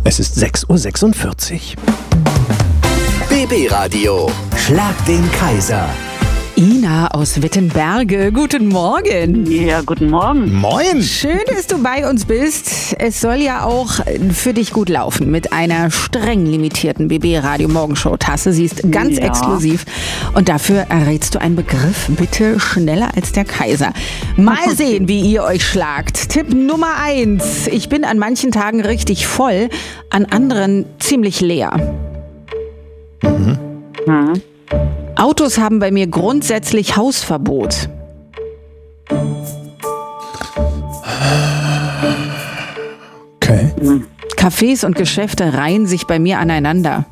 Es ist 6:46 Uhr. BB Radio. Schlag den Kaiser. Ina aus Wittenberge, guten Morgen. Ja, guten Morgen. Moin! Schön, dass du bei uns bist. Es soll ja auch für dich gut laufen mit einer streng limitierten BB Radio Morgenshow Tasse. Sie ist ganz exklusiv und dafür errätst du einen Begriff bitte schneller als der Kaiser. Mal sehen, wie ihr euch schlagt. Tipp Nummer 1. Ich bin an manchen Tagen richtig voll, an anderen ziemlich leer. Autos haben bei mir grundsätzlich Hausverbot. Okay. Cafés und Geschäfte reihen sich bei mir aneinander.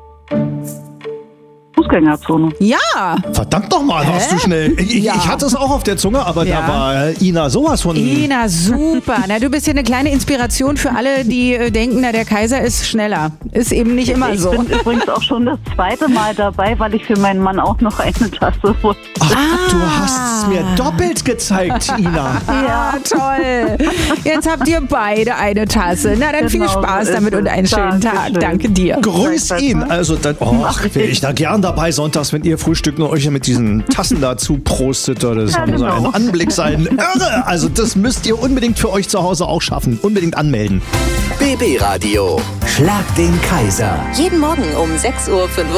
Fußgängerzone. Ja! Verdammt nochmal, warst du schnell. Ich hatte es auch auf der Zunge, aber Ja. da war Ina sowas von... Ina, super. Na, du bist hier eine kleine Inspiration für alle, die denken, na, der Kaiser ist schneller. Ist eben nicht immer Ich so. bin übrigens auch schon das zweite Mal dabei, weil ich für meinen Mann auch noch eine Tasse hole. Ach, du hast es mir doppelt gezeigt, Ina. Ja, toll. Jetzt habt ihr beide eine Tasse. Na, dann viel Genau so Spaß ist damit und es. einen schönen Tag. Dankeschön. Danke dir. Grüß ihn. Also dann, wäre ich da gern dabei sonntags, wenn ihr frühstückt und euch mit diesen Tassen dazu prostet. Das Ja, muss ein genau. Anblick sein. Irre. Also das müsst ihr unbedingt für euch zu Hause auch schaffen. Unbedingt anmelden. BB Radio. Schlag den Kaiser. Jeden Morgen um 6:45 Uhr